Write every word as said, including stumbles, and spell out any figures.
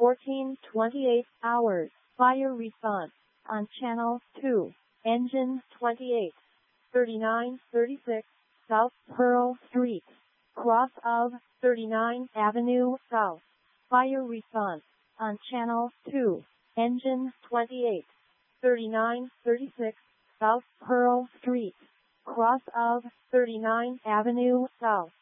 fourteen twenty-eight hours. Fire response on channel two. Engine twenty-eight, thirty-nine thirty-six South Pearl Street, cross of thirty-ninth Avenue South. Fire response on channel two. Engine twenty-eight, thirty-nine thirty-six South Pearl Street, cross of thirty-ninth Avenue South.